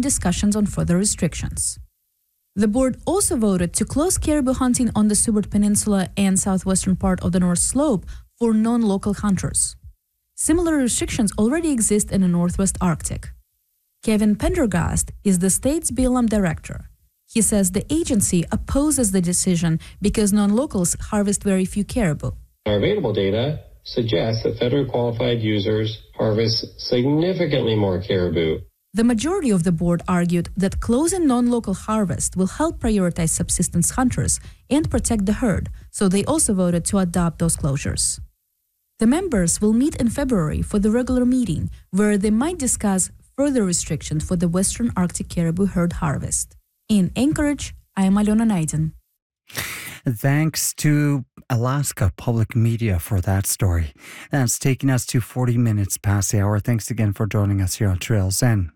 discussions on further restrictions. The board also voted to close caribou hunting on the Seward Peninsula and southwestern part of the North Slope for non-local hunters. Similar restrictions already exist in the Northwest Arctic. Kevin Pendergast is the state's BLM director. He says the agency opposes the decision because non-locals harvest very few caribou. Our available data suggests that federally qualified users harvest significantly more caribou. The majority of the board argued that closing non-local harvest will help prioritize subsistence hunters and protect the herd, so they also voted to adopt those closures. The members will meet in February for the regular meeting, where they might discuss further restrictions for the Western Arctic caribou herd harvest. In Anchorage, I am Alona Naiden. Thanks to Alaska Public Media for that story. That's taking us to 40 minutes past the hour. Thanks again for joining us here on Trails End.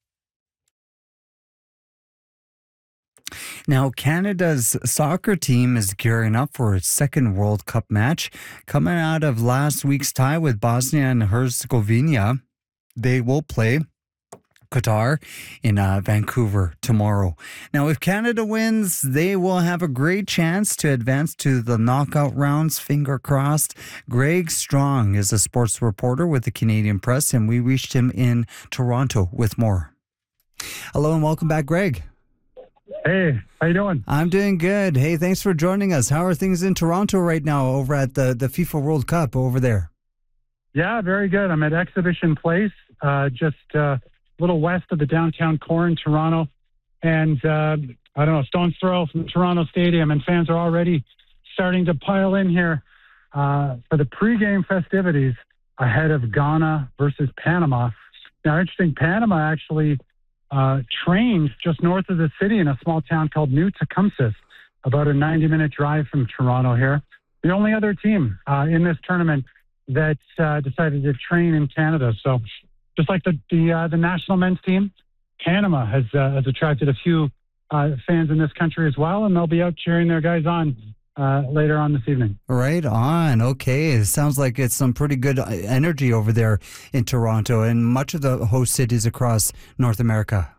Now, Canada's soccer team is gearing up for its second World Cup match. Coming out of last week's tie with Bosnia and Herzegovina, they will play Qatar in Vancouver tomorrow. Now, if Canada wins, they will have a great chance to advance to the knockout rounds. Finger crossed. Greg Strong is a sports reporter with the Canadian Press, and we reached him in Toronto with more. Hello and welcome back, Greg. Hey, how you doing? I'm doing good. Hey, thanks for joining us. How are things in Toronto right now over at the FIFA World Cup over there? Yeah, very good. I'm at Exhibition Place, just a little west of the downtown core in Toronto. And, I don't know, stone's throw from Toronto Stadium, and fans are already starting to pile in here for the pregame festivities ahead of Ghana versus Panama. Now, interesting, Panama actually trained just north of the city in a small town called New Tecumseh, about a 90-minute drive from Toronto here. The only other team in this tournament that decided to train in Canada. So just like the national men's team, Panama has attracted a few fans in this country as well, and they'll be out cheering their guys on later on this evening. Right on. Okay. It sounds like it's some pretty good energy over there in Toronto and much of the host cities across North America.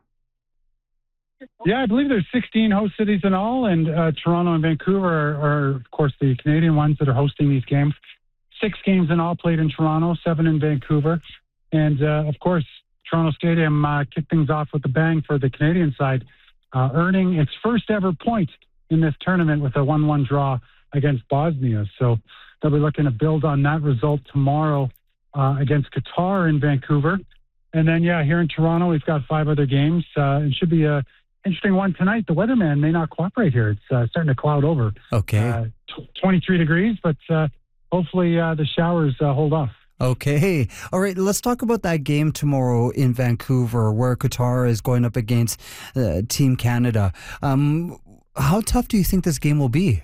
Yeah, I believe there's 16 host cities in all, and Toronto and Vancouver are, of course, the Canadian ones that are hosting these games. 6 games in all played in Toronto, 7 in Vancouver. And, of course, Toronto Stadium kicked things off with a bang for the Canadian side, earning its first ever point in this tournament with a 1-1 draw against Bosnia. So they'll be looking to build on that result tomorrow against Qatar in Vancouver. And then, here in Toronto, we've got 5 other games. It should be an interesting one tonight. The weatherman may not cooperate here. It's starting to cloud over. Okay. 23 degrees, but hopefully the showers hold off. Okay. All right. Let's talk about that game tomorrow in Vancouver where Qatar is going up against Team Canada. How tough do you think this game will be?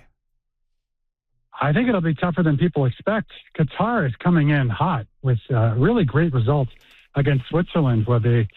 I think it'll be tougher than people expect. Qatar is coming in hot with really great results against Switzerland, where they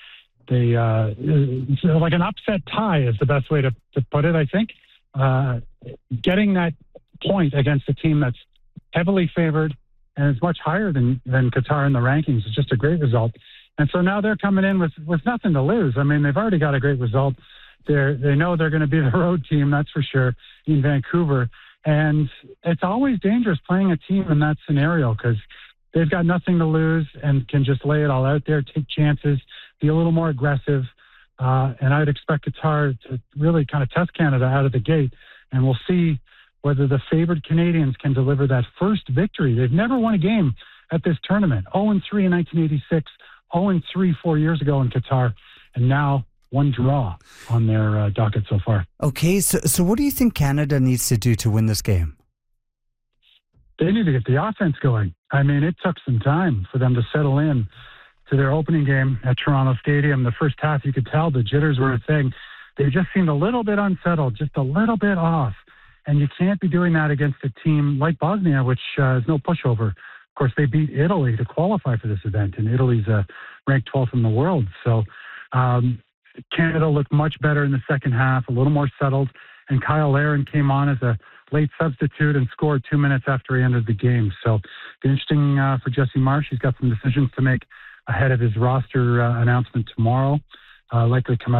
like an upset tie is the best way to put it, I think. Getting that point against a team that's heavily favored and is much higher than Qatar in the rankings is just a great result. And so now they're coming in with nothing to lose. I mean, they've already got a great result. They know they're going to be the road team, that's for sure, in Vancouver. And it's always dangerous playing a team in that scenario because they've got nothing to lose and can just lay it all out there, take chances, be a little more aggressive. And I'd expect Qatar to really kind of test Canada out of the gate. And we'll see whether the favored Canadians can deliver that first victory. They've never won a game at this tournament. 0-3 in 1986, 0-3 4 years ago in Qatar, and now 1 draw on their docket so far. Okay, so what do you think Canada needs to do to win this game? They need to get the offense going. I mean, it took some time for them to settle in to their opening game at Toronto Stadium. The first half, you could tell the jitters were a thing. They just seemed a little bit unsettled, just a little bit off. And you can't be doing that against a team like Bosnia, which is no pushover. Of course, they beat Italy to qualify for this event, and Italy's ranked 12th in the world. So Canada looked much better in the second half, a little more settled, and Kyle Larin came on as a late substitute and scored 2 minutes after he entered the game. So interesting for Jesse Marsh. He's got some decisions to make ahead of his roster announcement tomorrow. Likely come out